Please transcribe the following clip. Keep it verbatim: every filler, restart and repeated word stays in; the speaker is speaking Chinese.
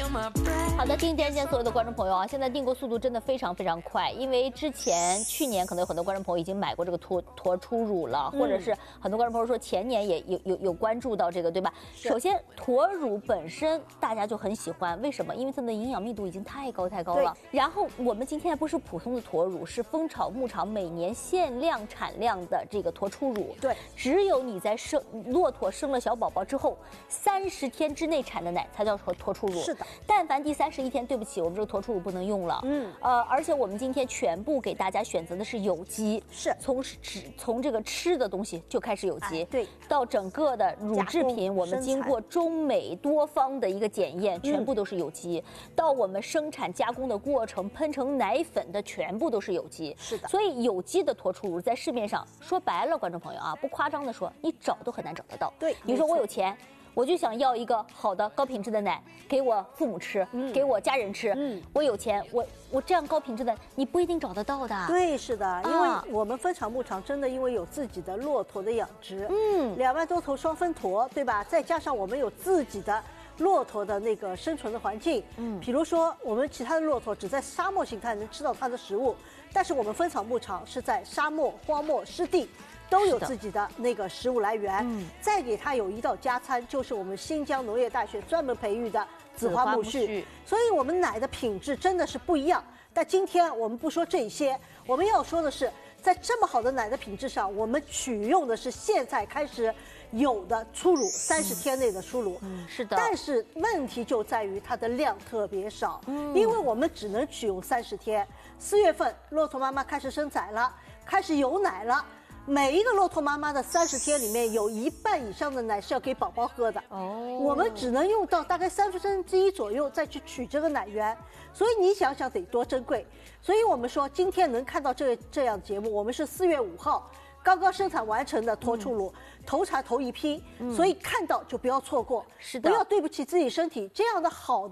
好的，订电视所有的观众朋友啊，现在订购速度真的非常非常快，因为之前去年可能有很多观众朋友已经买过这个驼驼初乳了，或者是很多观众朋友说前年也有有有关注到这个，对吧？首先，驼乳本身大家就很喜欢，为什么？因为它的营养密度已经太高太高了。然后我们今天不是普通的驼乳，是蜂巢牧场每年限量产量的这个驼初乳。 对， 只有你在生骆驼生了小宝宝之后，三十天之内产的奶才叫驼驼初乳。 是的， 但凡第三十一天，对不起，我们这个驼初乳不能用了。嗯，呃，而且我们今天全部给大家选择的是有机， 是从吃从这个吃的东西就开始有机， 哎、对， 到整个的乳制品，我们经过中美多方的一个检验，全部都是有机。嗯、到我们生产加工的过程，喷成奶粉的全部都是有机。 是的， 所以有机的驼初乳在市面上，说白了，观众朋友啊，不夸张的说，你找都很难找得到。 对， 你说我有钱。我就想要一个好的高品质的奶给我父母吃，嗯、给我家人吃。嗯，我有钱，我我这样高品质的你不一定找得到的。 对，是的，因为我们蜂巢牧场真的因为有自己的骆驼的养殖，嗯，两万多头双分驼，对吧？再加上我们有自己的骆驼的那个生存的环境，嗯，比如说我们其他的骆驼只在沙漠形态能吃到它的食物，但是我们蜂巢牧场是在沙漠、荒漠、湿地。都有自己的那个食物来源，嗯、再给它有一道加餐，就是我们新疆农业大学专门培育的紫花苜蓿，所以我们奶的品质真的是不一样。但今天我们不说这些，我们要说的是，在这么好的奶的品质上，我们取用的是现在开始有的初乳，三十天内的初乳， 嗯，是的。 但是问题就在于它的量特别少，嗯，因为我们只能取用三十天。四月份，骆驼妈妈开始生崽了，开始有奶了。每一个骆驼妈妈的三十天里面有一半以上的奶是要给宝宝喝的哦，我们只能用到大概三分之一左右再去取这个奶源，所以你想想得多珍贵。所以我们说今天能看到这个这样节目，我们是四月五号刚刚生产完成的驼初乳，嗯、头产头一批，嗯、所以看到就不要错过， 是的， 不要对不起自己身体，这样的好的。